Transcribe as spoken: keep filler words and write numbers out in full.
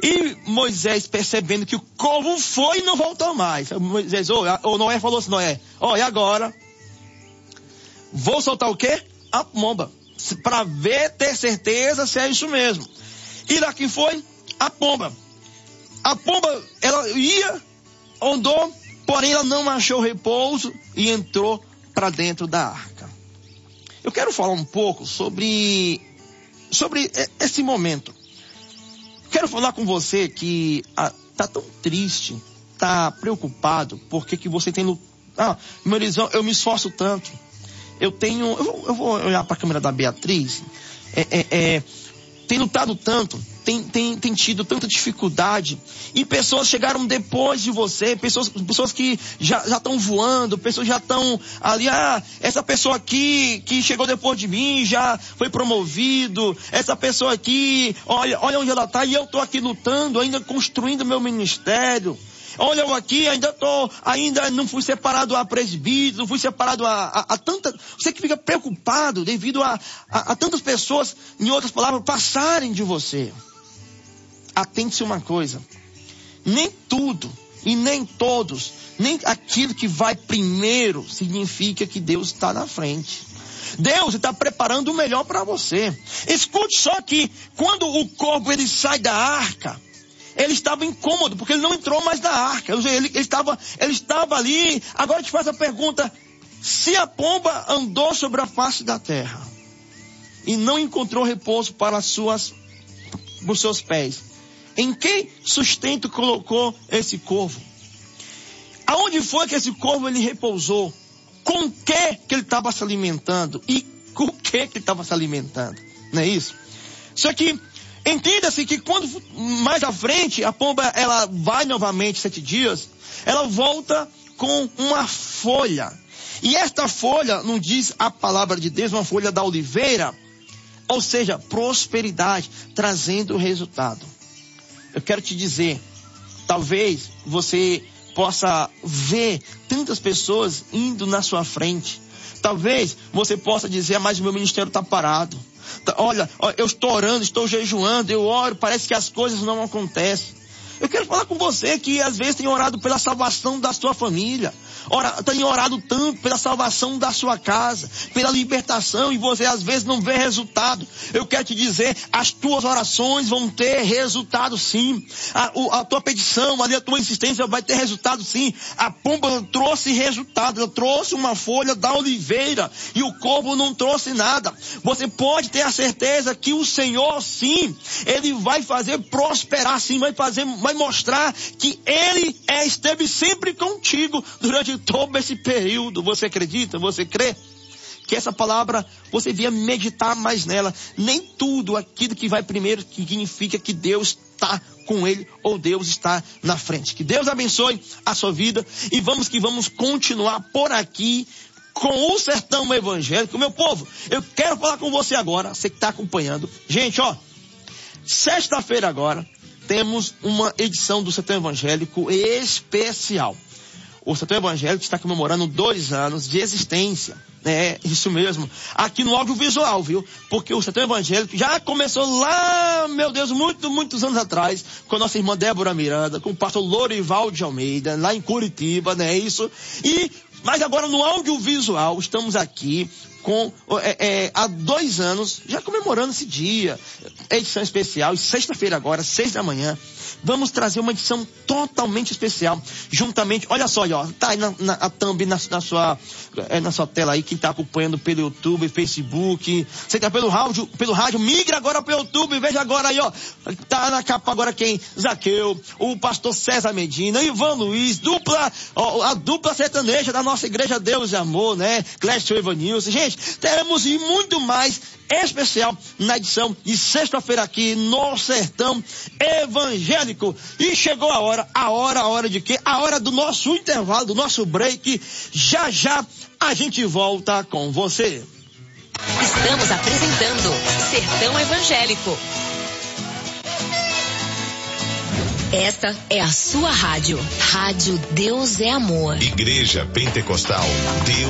E Moisés, percebendo que o corvo foi, não voltou mais. Moisés, ou oh, oh, Noé falou assim, Noé, ó, oh, e agora? Vou soltar o quê? A pomba. Para ver, ter certeza se é isso mesmo. E daqui foi a pomba. A pomba, ela ia, andou, porém ela não achou repouso e entrou para dentro da arca. Eu quero falar um pouco sobre, sobre esse momento. Quero falar com você que ah, tá tão triste, tá preocupado, porque que você tem... No, ah, meu Elisão, eu me esforço tanto. Eu tenho... Eu vou, eu vou olhar para a câmera da Beatriz. É, é, é, tem lutado tanto, tem, tem, tem tido tanta dificuldade. E pessoas chegaram depois de você, pessoas, pessoas que já estão voando, pessoas já estão ali, ah, essa pessoa aqui que chegou depois de mim já foi promovido, essa pessoa aqui, olha, olha onde ela está e eu estou aqui lutando, ainda construindo meu ministério. Olha eu aqui, ainda tô, ainda não fui separado a presbítero, não fui separado a, a, a tanta... Você que fica preocupado devido a, a, a tantas pessoas, em outras palavras, passarem de você. Atente-se uma coisa. Nem tudo e nem todos, nem aquilo que vai primeiro significa que Deus está na frente. Deus está preparando o melhor para você. Escute só que quando o corvo ele sai da arca, ele estava incômodo, porque ele não entrou mais na arca. Ele, ele, estava, ele estava ali. Agora eu te faço a pergunta: se a pomba andou sobre a face da terra e não encontrou repouso para as suas, os seus pés, em que sustento colocou esse corvo? Aonde foi que esse corvo ele repousou? Com o que que ele estava se alimentando? E com o que que ele estava se alimentando? Não é isso? Só que entenda-se que quando mais à frente a pomba ela vai novamente sete dias, ela volta com uma folha. E esta folha, não diz a palavra de Deus, uma folha da oliveira, ou seja, prosperidade, trazendo resultado. Eu quero te dizer, talvez você possa ver tantas pessoas indo na sua frente. Talvez você possa dizer, mas o meu ministério está parado. Olha, eu estou orando, estou jejuando, eu oro, parece que as coisas não acontecem. Eu quero falar com você que às vezes tem orado pela salvação da sua família. Ora, tem orado tanto pela salvação da sua casa, pela libertação, e você às vezes não vê resultado. Eu quero te dizer, as tuas orações vão ter resultado sim. A, o, a tua petição, ali, a tua insistência vai ter resultado sim. A pomba trouxe resultado, ela trouxe uma folha da oliveira e o corvo não trouxe nada. Você pode ter a certeza que o Senhor sim, Ele vai fazer prosperar sim, vai fazer, vai mostrar que Ele é, esteve sempre contigo durante todo esse período. Você acredita? Você crê? Que essa palavra, você devia meditar mais nela. Nem tudo aquilo que vai primeiro que significa que Deus está com ele ou Deus está na frente. Que Deus abençoe a sua vida e vamos que vamos continuar por aqui com o Sertão Evangélico. Meu povo, eu quero falar com você agora, você que está acompanhando. Gente, ó, sexta-feira agora temos uma edição do Sertão Evangélico especial. O Sertão Evangélico está comemorando dois anos de existência. É, isso mesmo. Aqui no audiovisual, viu? Porque o Sertão Evangélico já começou lá, meu Deus, muito, muitos anos atrás, com a nossa irmã Débora Miranda, com o pastor Lorival de Almeida, lá em Curitiba, né? Isso. E, mas agora no audiovisual, estamos aqui com, é, é, há dois anos, já comemorando esse dia, edição especial, e sexta-feira agora, seis da manhã, vamos trazer uma edição totalmente especial, juntamente, olha só aí, ó, tá aí na, na, a thumb na, na, sua, é, na sua tela aí, quem tá acompanhando pelo YouTube, Facebook, você tá pelo rádio, pelo rádio, migra agora pro YouTube, veja agora aí, ó, tá na capa agora quem? Zaqueu, o pastor César Medina, Ivan Luiz, dupla, ó, a dupla sertaneja da nossa igreja Deus e Amor, né, Clécio Evanilson, gente, teremos e muito mais especial na edição de sexta-feira aqui no Sertão Evangélico. E chegou a hora, a hora, a hora de quê? A hora do nosso intervalo, do nosso break. Já já a gente volta com você. Estamos apresentando Sertão Evangélico. Esta é a sua rádio. Rádio Deus é Amor. Igreja Pentecostal Deus